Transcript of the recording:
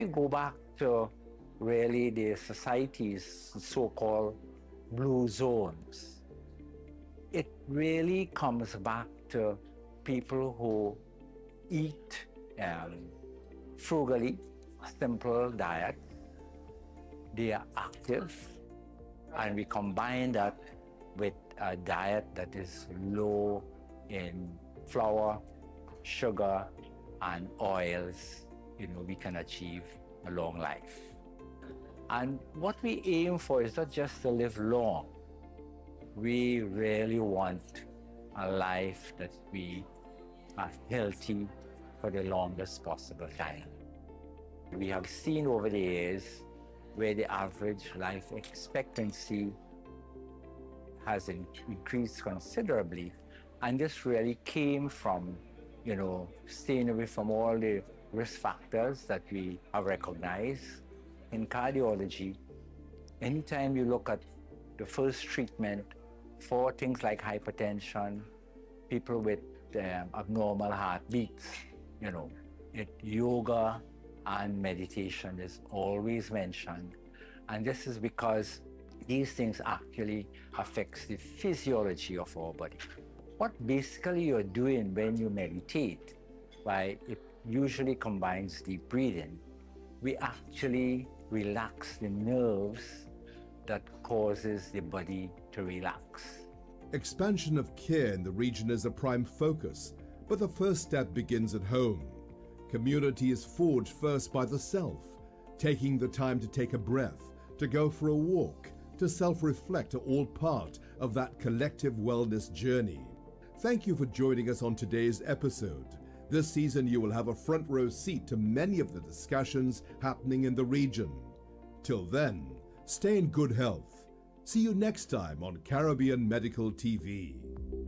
You go back to really the society's so-called blue zones. It really comes back to people who eat frugally, simple diet. They are active, and we combine that with a diet that is low in flour, sugar, and oils. We can achieve a long life. And what we aim for is not just to live long. We really want a life that we are healthy for the longest possible time. We have seen over the years where the average life expectancy has increased considerably. And this really came from, staying away from all the risk factors that we have recognized. In cardiology, anytime you look at the first treatment for things like hypertension, people with abnormal heartbeats, yoga and meditation is always mentioned. And this is because these things actually affects the physiology of our body. What basically you're doing when you meditate, it usually combines deep breathing. We actually relax the nerves that causes the body to relax. Expansion of care in the region is a prime focus, but the first step begins at home. Community is forged first by the self, taking the time to take a breath, to go for a walk, to self-reflect are all part of that collective wellness journey. Thank you for joining us on today's episode. This season you will have a front row seat to many of the discussions happening in the region. Till then, stay in good health. See you next time on Caribbean Medical TV.